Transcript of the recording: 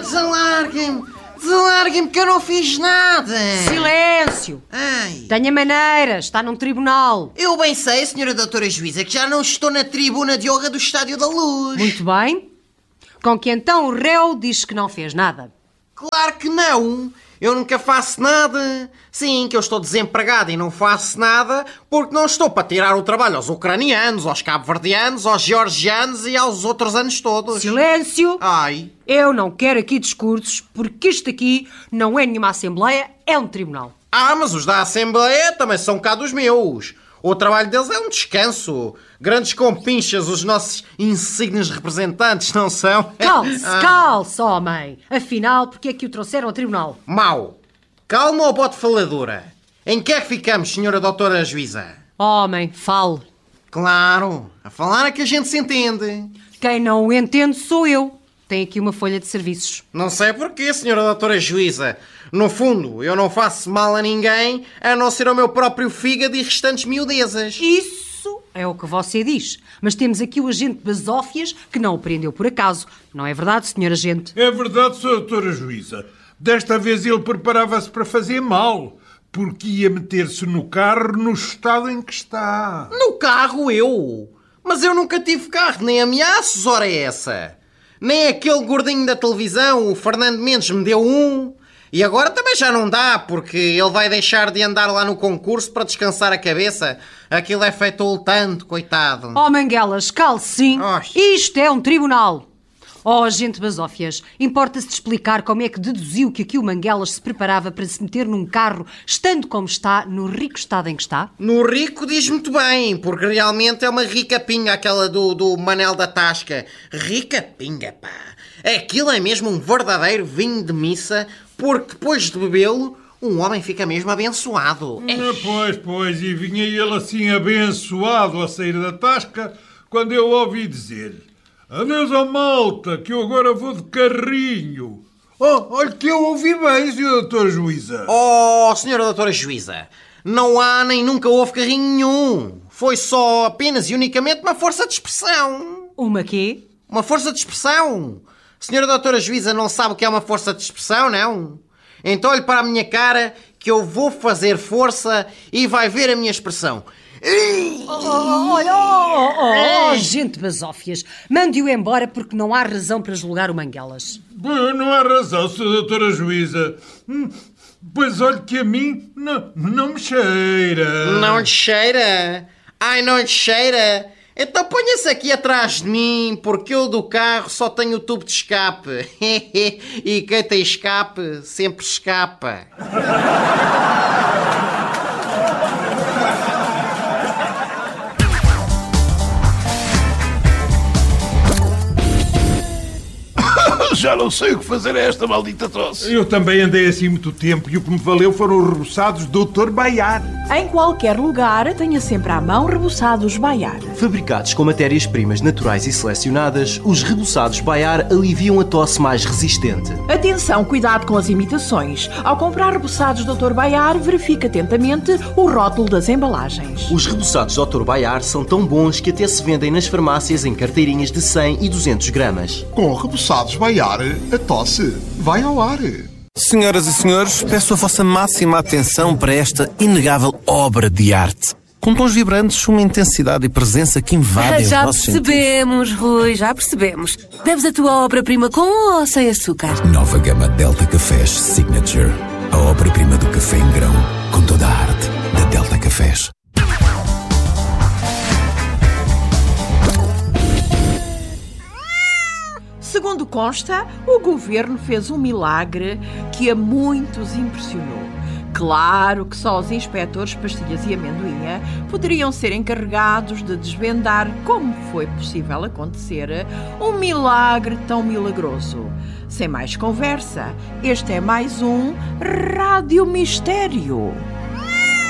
Desalarguem-me! Desalarguem-me que eu não fiz nada! Silêncio! Ai. Tenha maneira, está num tribunal. Eu bem sei, senhora doutora juíza, que já não estou na tribuna de honra do Estádio da Luz. Muito bem. Com que então o réu diz que não fez nada. Claro que não! Eu nunca faço nada. Sim, que eu estou desempregado e não faço nada porque não estou para tirar o trabalho aos ucranianos, aos cabo-verdianos, aos georgianos e aos outros anos todos. Silêncio! Ai. Eu não quero aqui discursos porque isto aqui não é nenhuma assembleia, é um tribunal. Mas os da Assembleia também são cá dos meus. O trabalho deles é um descanso. Grandes compinchas, os nossos insignes representantes, não são? Calce, homem! Afinal, porque é que o trouxeram ao tribunal? Mau. Calma ou bote faladura? Em que é que ficamos, senhora doutora juíza? Homem, fale. Claro, a falar é que a gente se entende. Quem não o entende sou eu. Tem aqui uma folha de serviços. Não sei porquê, senhora doutora juíza. No fundo, eu não faço mal a ninguém, a não ser ao meu próprio fígado e restantes miudezas. Isso é o que você diz. Mas temos aqui o agente Basófias, que não o prendeu por acaso. Não é verdade, senhor agente? É verdade, senhora doutora juíza. Desta vez ele preparava-se para fazer mal, porque ia meter-se no carro no estado em que está. No carro, eu? Mas eu nunca tive carro, nem ameaços, ora é essa. Nem aquele gordinho da televisão, o Fernando Mendes, me deu um. E agora também já não dá, porque ele vai deixar de andar lá no concurso para descansar a cabeça. Aquilo é feito tanto, coitado. Oh, Manguelas, cale-se sim. Isto é um tribunal. Oh, agente Basófias, importa-se de explicar como é que deduziu que aqui o Manguelas se preparava para se meter num carro, estando como está, no rico estado em que está? No rico diz muito bem, porque realmente é uma rica pinga aquela do Manel da Tasca. Rica pinga, pá. Aquilo é mesmo um verdadeiro vinho de missa, porque depois de bebê-lo, um homem fica mesmo abençoado. Pois, e vinha ele assim abençoado a sair da tasca, quando eu ouvi dizer: adeus à malta, que eu agora vou de carrinho. Olha que eu ouvi bem, senhora doutora juíza. Oh, senhora doutora juíza, não há nem nunca houve carrinho nenhum. Foi só apenas e unicamente uma força de expressão. Uma quê? Uma força de expressão. Senhora doutora juíza não sabe o que é uma força de expressão, não? Então olhe para a minha cara que eu vou fazer força e vai ver a minha expressão. Olha, agente Basófias, mande-o embora porque não há razão para julgar o Manguelas. Não há razão, senhora doutora juíza. Pois olha que a mim não me cheira. Não lhe cheira? Ai, não lhe cheira? Então ponha-se aqui atrás de mim, porque eu do carro só tenho o tubo de escape. E quem tem escape sempre escapa. Já não sei o que fazer a esta maldita tosse. Eu também andei assim muito tempo e o que me valeu foram os reboçados do Dr. Baiar. Em qualquer lugar, tenha sempre à mão reboçados Baiar. Fabricados com matérias-primas naturais e selecionadas, os reboçados Baiar aliviam a tosse mais resistente. Atenção, cuidado com as imitações. Ao comprar reboçados Dr. Baiar, verifique atentamente o rótulo das embalagens. Os reboçados Dr. Baiar são tão bons que até se vendem nas farmácias em carteirinhas de 100 e 200 gramas. Com reboçados Baiar, a tosse vai ao ar. Senhoras e senhores, peço a vossa máxima atenção para esta inegável obra de arte. Com tons vibrantes, uma intensidade e presença que invadem os nossos sentidos. Já percebemos, Rui, já percebemos. Deves a tua obra-prima com ou sem açúcar? Nova gama Delta Cafés Signature. A obra-prima do café em grão, com toda a arte da Delta Cafés. Segundo consta, o governo fez um milagre que a muitos impressionou. Claro que só os inspectores pastilhas e amendoinha poderiam ser encarregados de desvendar como foi possível acontecer um milagre tão milagroso. Sem mais conversa, este é mais um Rádio Mistério.